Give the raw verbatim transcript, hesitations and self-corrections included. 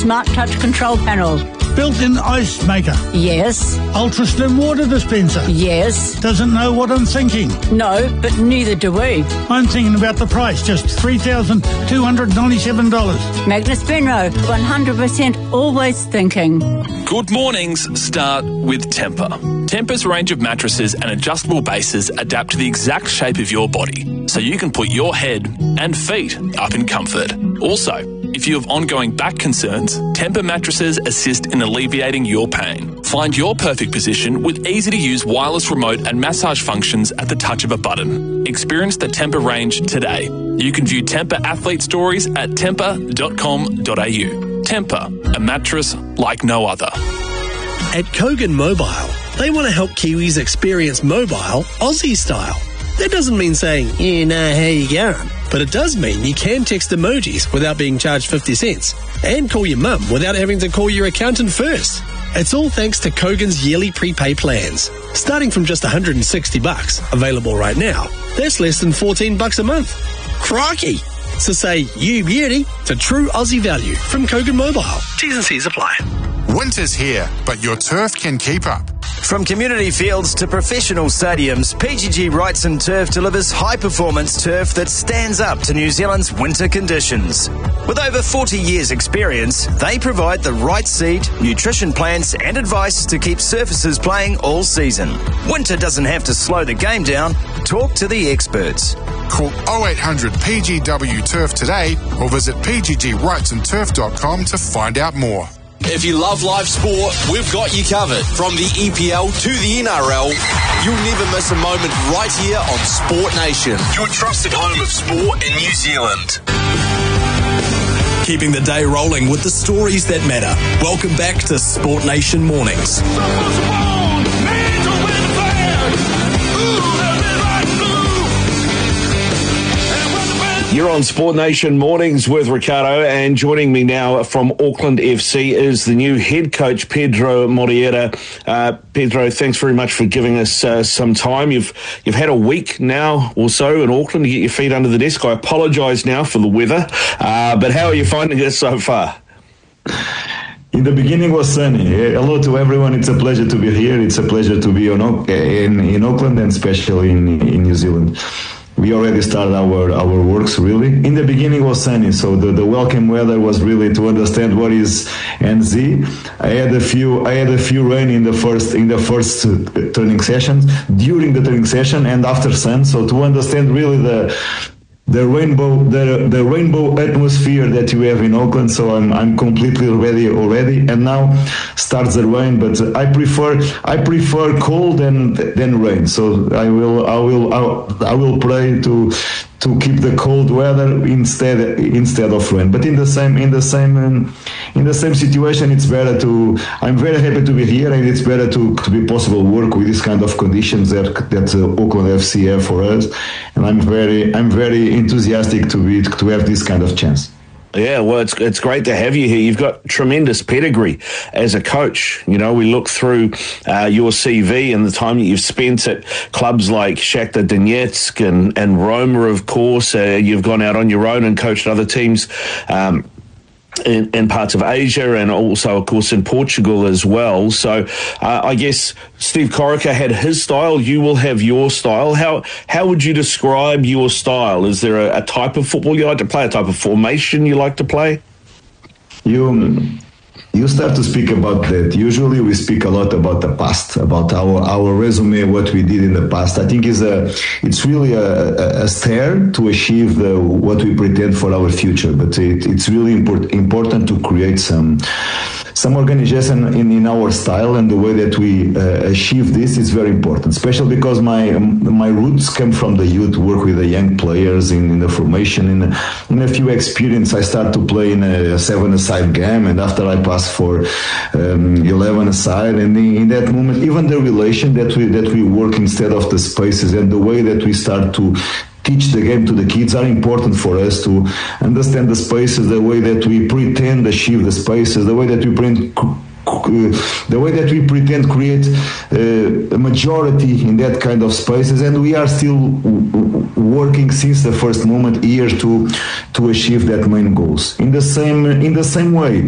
Smart touch control panel. Built-in ice maker. Yes. Ultra slim water dispenser. Yes. Doesn't know what I'm thinking. No, but neither do we. I'm thinking about the price, just three thousand two hundred ninety-seven dollars. Magnus Benro, one hundred percent always thinking. Good mornings start with Tempur. Tempur's range of mattresses and adjustable bases adapt to the exact shape of your body, so you can put your head and feet up in comfort. Also, if you have ongoing back concerns, Tempur mattresses assist in alleviating your pain. Find your perfect position with easy-to-use wireless remote and massage functions at the touch of a button. Experience the Tempur range today. You can view Tempur athlete stories at tempur dot com dot a u. Tempur, a mattress like no other. At Kogan Mobile, they want to help Kiwis experience mobile Aussie style. That doesn't mean saying, you know how you going, but it does mean you can text emojis without being charged fifty cents and call your mum without having to call your accountant first. It's all thanks to Kogan's yearly prepay plans. Starting from just one hundred sixty bucks, available right now, that's less than fourteen bucks a month. Crikey! So say you beauty to true Aussie value from Kogan Mobile. T's and C's apply. Winter's here, but your turf can keep up. From community fields to professional stadiums, P G G Wrightson Turf delivers high-performance turf that stands up to New Zealand's winter conditions. With over forty years' experience, they provide the right seed, nutrition plans and advice to keep surfaces playing all season. Winter doesn't have to slow the game down. Talk to the experts. Call oh eight hundred P G W Turf today or visit p g g wrightson turf dot com to find out more. If you love live sport, we've got you covered. From the E P L to the N R L, you'll never miss a moment right here on Sport Nation, your trusted home of sport in New Zealand. Keeping the day rolling with the stories that matter. Welcome back to Sport Nation Mornings. You're on Sport Nation Mornings with Ricardo, and joining me now from Auckland F C is the new head coach, Pedro Morrieta. Uh, Pedro, thanks very much for giving us uh, some time. You've you've had a week now or so in Auckland to get your feet under the desk. I apologise now for the weather, uh, but how are you finding it so far? In the beginning was sunny. Hello to everyone. It's a pleasure to be here. It's a pleasure to be on, in, in Auckland and especially in, in New Zealand. We already started our, our works, really. In the beginning was sunny, so the, the welcome weather was really to understand what is N Z. I had a few I had a few rain in the first in the first uh, training sessions, during the training session and after sun, so to understand really the the rainbow the the rainbow atmosphere that you have in Auckland. So I'm I'm completely ready already, and now starts the rain, but I prefer I prefer cold than than rain. So I will I will I will pray to to keep the cold weather instead instead of rain. But in the same in the same um, in the same situation, it's better to. I'm very happy to be here, and it's better to, to be possible work with this kind of conditions that that uh, Auckland F C have for us. And I'm very I'm very enthusiastic to be to have this kind of chance. Yeah, well, it's it's great to have you here. You've got tremendous pedigree as a coach. You know, we look through uh, your C V and the time that you've spent at clubs like Shakhtar Donetsk and, and Roma, of course. Uh, you've gone out on your own and coached other teams um, in, in parts of Asia and also, of course, in Portugal as well. So uh, I guess Steve Corica had his style. You will have your style. How how would you describe your style? Is there a, a type of football you like to play, a type of formation you like to play? You you start to speak about that. Usually we speak a lot about the past, about our, our resume, what we did in the past. I think is a it's really a, a, a stair to achieve the, what we pretend for our future. But it, it's really import, important to create some some organization in, in our style, and the way that we uh, achieve this is very important, especially because my my roots come from the youth, work with the young players in, in the formation. In a, in a few experience, I start to play in a seven-a-side game, and after I pass for um, eleven-a-side, and in, in that moment, even the relation that we that we work instead of the spaces, and the way that we start to teach the game to the kids are important for us to understand the spaces, the way that we pretend achieve the spaces, the way that we print, uh, the way that we pretend create uh, a majority in that kind of spaces, and we are still working since the first moment here to to achieve that main goals. In the same in the same way,